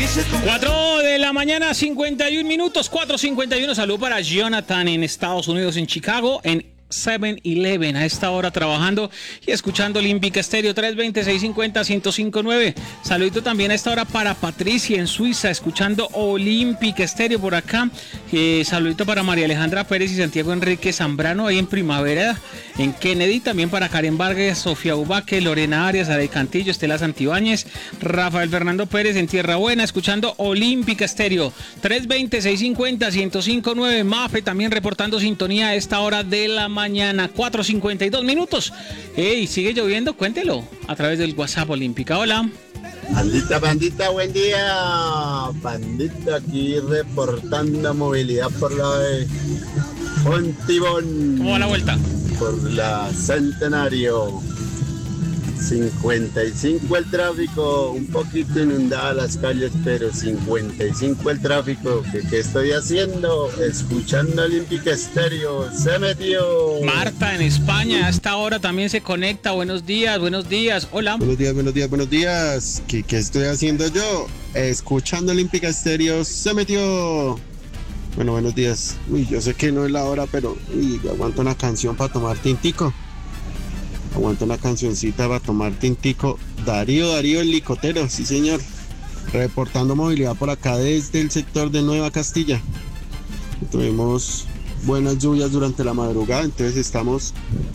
4 de la mañana, 51 minutos, 4:51. Saludo para Jonathan en Estados Unidos, en Chicago, en 7-Eleven, a esta hora trabajando y escuchando Olímpica Estéreo 320-650-1059. Saludito también a esta hora para Patricia en Suiza, escuchando Olímpica Estéreo por acá. Saludito para María Alejandra Pérez y Santiago Enrique Zambrano ahí en Primavera, en Kennedy. También para Karen Vargas, Sofía Ubaque, Lorena Arias, Adel Cantillo, Estela Santibáñez, Rafael Fernando Pérez en Tierra Buena, escuchando Olímpica Estéreo 320-650-1059. Mafe también reportando sintonía a esta hora de la mañana, 4:52 minutos. Hey, sigue lloviendo, cuéntelo a través del WhatsApp Olímpica. Hola. Bandita, buen día. Bandita aquí reportando movilidad por la de Fontibón. ¿Cómo va la vuelta? Por la Centenario. 55 el tráfico, un poquito inundada las calles, pero 55 el tráfico. ¿Qué estoy haciendo? Escuchando Olímpica Estéreo. Se metió. Marta en España, a esta hora también se conecta. Buenos días. Hola. Buenos días. ¿Qué estoy haciendo yo? Escuchando Olímpica Estéreo. Se metió. Bueno, buenos días. Uy, yo sé que no es la hora, pero aguanto una canción para tomar tintico. Aguanta una cancioncita para tomar tintico. Darío el licotero, sí señor. Reportando movilidad por acá desde el sector de Nueva Castilla. Tuvimos buenas lluvias durante la madrugada, entonces estamos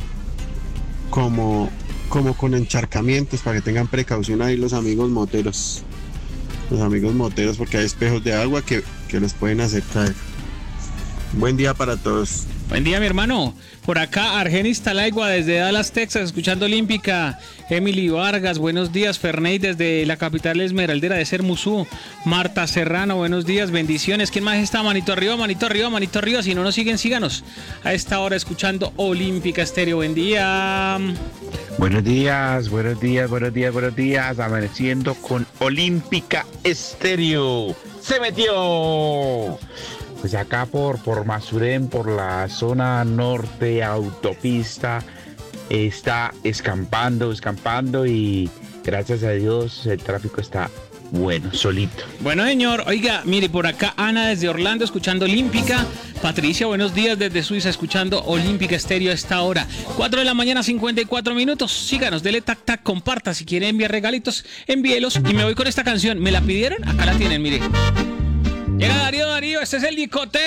como con encharcamientos, para que tengan precaución ahí los amigos moteros. Porque hay espejos de agua que los pueden hacer caer. Buen día para todos. Buen día, mi hermano. Por acá, Argenis Talaigua desde Dallas, Texas, escuchando Olímpica. Emily Vargas, buenos días. Ferney desde la capital esmeraldera de Sermusú. Marta Serrano, buenos días, bendiciones. ¿Quién más está? Manito arriba. Si no nos siguen, síganos. A esta hora escuchando Olímpica Estéreo. Buen día. Buenos días. Amaneciendo con Olímpica Estéreo. ¡Se metió! Pues acá por Masurén, por la zona norte, autopista, está escampando y gracias a Dios el tráfico está bueno, solito. Bueno, señor, oiga, mire, por acá Ana desde Orlando escuchando Olímpica. Patricia, buenos días desde Suiza escuchando Olímpica Estéreo a esta hora. 4 de la mañana, 54 minutos. Síganos, dele tac, comparta. Si quiere enviar regalitos, envíelos. Y me voy con esta canción. ¿Me la pidieron? Acá la tienen, mire. Llega Darío, este es el Licotero.